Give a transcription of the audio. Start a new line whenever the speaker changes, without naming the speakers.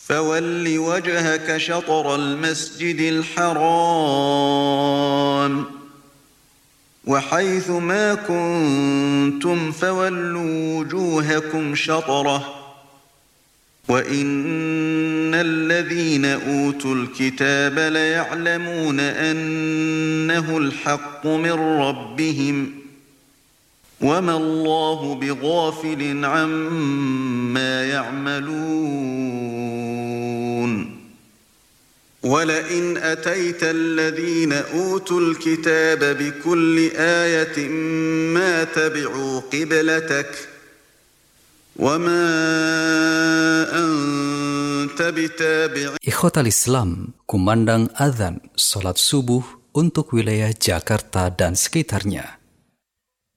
فول وجهك شطر المسجد الحرام وحيث ما كنتم فولوا وجوهكم شطره وإن الذين أوتوا الكتاب ليعلمون أنه الحق من ربهم وما الله بغافل عما يعملون ولئن أتيت الذين أوتوا الكتاب بكل آية ما تبعوا قبلتك وما أنت بتابع.
Ikhwatal Islam, kumandang adzan salat subuh untuk wilayah Jakarta dan sekitarnya.